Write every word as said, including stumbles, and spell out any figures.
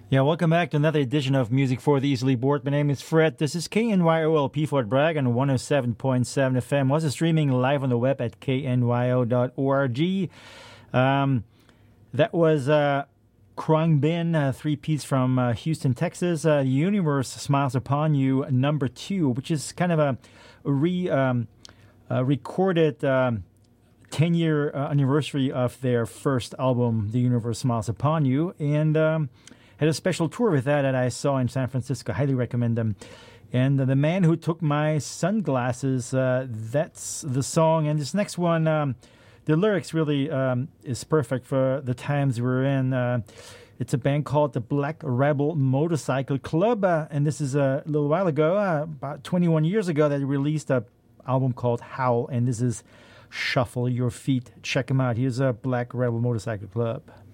Yeah, welcome back to another edition of Music for the Easily Bored. My name is Fred. This is K N Y O L P Fort Bragg on one oh seven point seven F M. Also streaming live on the web at K N Y O dot org. Um, that was uh, Khruangbin, a three-piece from uh, Houston, Texas. Uh, the Universe Smiles Upon You, number two, which is kind of a re um, uh, recorded um, ten-year uh, anniversary of their first album, The Universe Smiles Upon You. And... Um, had a special tour with that that I saw in San Francisco. Highly recommend them. And uh, The Man Who Took My Sunglasses, uh, that's the song. And this next one, um, the lyrics really um, is perfect for the times we're in. Uh, it's a band called the Black Rebel Motorcycle Club. Uh, and this is uh, a little while ago, uh, about twenty-one years ago, that they released an album called Howl. And this is Shuffle Your Feet. Check them out. Here's a Black Rebel Motorcycle Club.